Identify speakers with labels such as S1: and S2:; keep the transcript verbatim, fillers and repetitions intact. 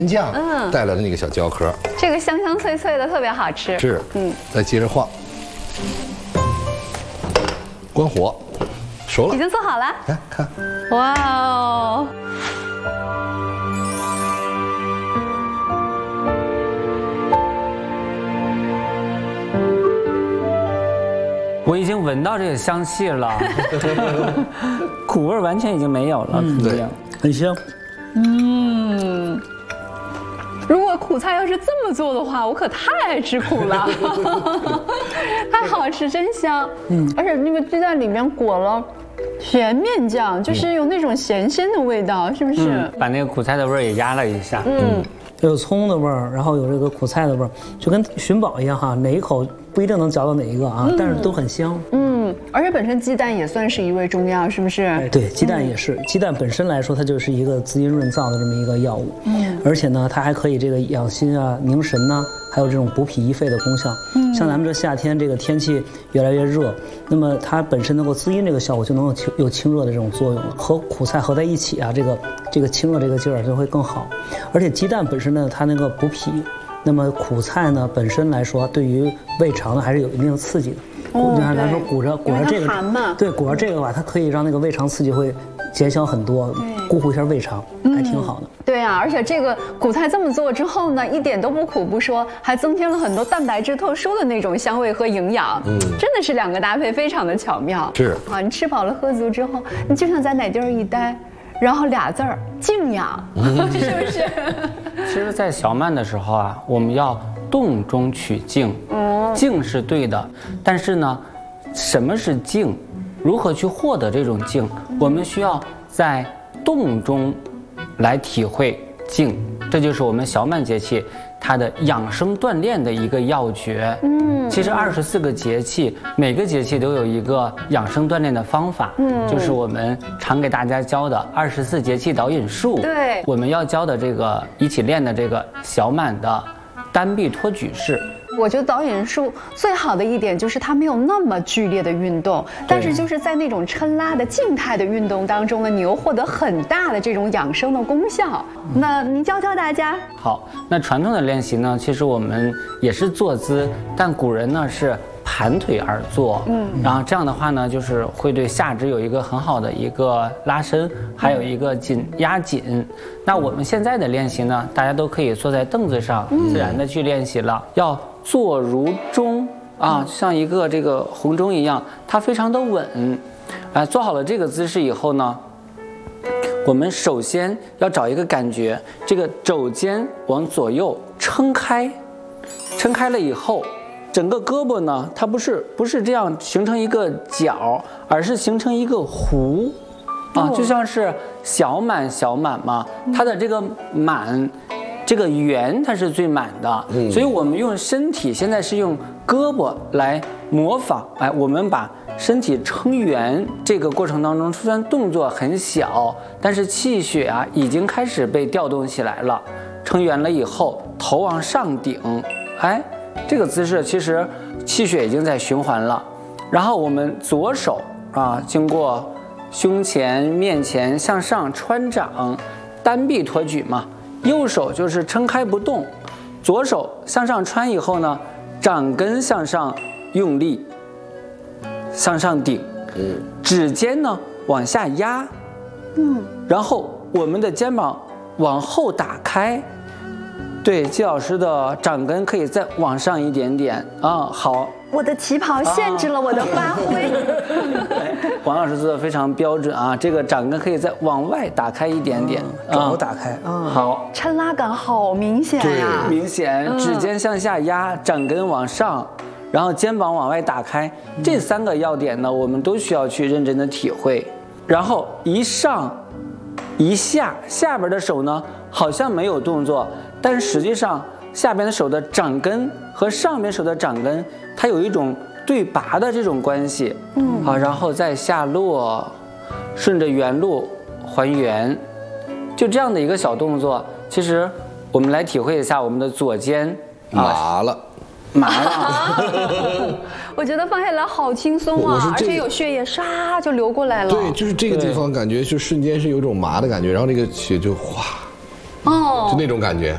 S1: 酱带来的那个小胶壳，
S2: 这个香香脆脆的，特别好吃。
S1: 是，嗯，再接着晃，关火，熟了，
S2: 已经做好了。
S1: 来看，
S2: 哇哦！
S3: 我已经闻到这个香气了，苦味完全已经没有了，
S4: 嗯，
S3: 对，
S4: 很香。
S2: 嗯。 如果苦菜要是这么做的话，我可太爱吃苦了，太好吃，真香。嗯，而且那个鸡蛋里面裹了甜面酱，就是有那种咸鲜的味道，是不是？
S3: 嗯、把那个苦菜的味儿也压了一下。嗯，
S4: 有葱的味儿，然后有这个苦菜的味儿，就跟寻宝一样哈，哪一口不一定能嚼到哪一个啊，嗯、但是都很香。
S2: 嗯，而且本身鸡蛋也算是一味中药，是不是？
S4: 哎，对，鸡蛋也是，鸡蛋本身来说，它就是一个滋阴润燥的这么一个药物。嗯，而且呢，它还可以这个养心啊、凝神呐、啊，还有这种补脾益肺的功效。嗯，像咱们这夏天这个天气越来越热，那么它本身能够滋阴这个效果，就能有清有清热的这种作用了。和苦菜合在一起啊，这个这个清热这个劲儿就会更好。而且鸡蛋本身呢，它那个补脾。 那么苦菜呢，本身来说，对于胃肠呢还是有一定的刺激的。哦，就像咱说鼓着鼓着这个，对，鼓着这个吧，它可以让那个胃肠刺激会减小很多，顾护一下胃肠，还挺好的。
S2: 对啊，而且这个苦菜这么做之后呢，一点都不苦不说，还增添了很多蛋白质特殊的那种香味和营养。嗯，真的是两个搭配非常的巧妙。
S1: 是
S2: 啊，你吃饱了喝足之后，你就想在哪地儿一待。 然后俩字儿静养，是不是？
S3: 其实，在小曼的时候啊，我们要动中取静，静是对的，但是呢，什么是静？如何去获得这种静？我们需要在动中来体会静，这就是我们小满节气它的养生锻炼的一个要诀。嗯，其实二十四个节气，每个节气都有一个养生锻炼的方法。嗯，就是我们常给大家教的二十四节气导引术。
S2: 对，
S3: 我们要教的这个一起练的这个小满的单臂托举式。
S2: 我觉得导引术最好的一点就是它没有那么剧烈的运动，但是就是在那种抻拉的静态的运动当中呢，你又获得很大的这种养生的功效。那您教教大家。
S3: 好，那传统的练习呢，其实我们也是坐姿，但古人呢是盘腿而坐，嗯，然后这样的话呢，就是会对下肢有一个很好的一个拉伸，还有一个紧压紧。那我们现在的练习呢，大家都可以坐在凳子上，自然的去练习了，要。 坐如钟啊，像一个这个红钟一样，它非常的稳。啊，做好了这个姿势以后呢，我们首先要找一个感觉，这个肘尖往左右撑开，撑开了以后，整个胳膊呢，它不是不是这样形成一个角，而是形成一个弧，啊，就像是小满小满嘛，它的这个满。 这个圆它是最满的，嗯、所以我们用身体现在是用胳膊来模仿，哎，我们把身体撑圆这个过程当中，虽然动作很小，但是气血啊已经开始被调动起来了。撑圆了以后，头往上顶，哎，这个姿势其实气血已经在循环了。然后我们左手啊，经过胸前、面前向上穿掌，单臂托举嘛。 右手就是撑开不动，左手向上穿以后呢，掌根向上用力，向上顶，指尖呢往下压，嗯，然后我们的肩膀往后打开，对，季老师的掌根可以再往上一点点啊，好。
S2: 我的旗袍限制了我的发挥。
S3: 哎，王老师做的非常标准啊！这个掌根可以再往外打开一点点，
S4: 肘打开啊。
S3: 好，
S2: 抻拉感好明显呀，
S3: 明显，指尖向下压，掌根往上，然后肩膀往外打开，这三个要点呢，我们都需要去认真的体会。然后一上一下，下边的手呢好像没有动作，但实际上下边的手的掌根和上边手的掌根。 它有一种对拔的这种关系，嗯，好，然后再下落，顺着原路还原，就这样的一个小动作。其实我们来体会一下我们的左肩
S1: 麻了，
S3: 麻了。
S2: 我觉得放下来好轻松啊，而且有血液唰就流过来了。
S1: 对，就是这个地方感觉就瞬间是有种麻的感觉，然后这个血就哗。 哦，就那种感觉，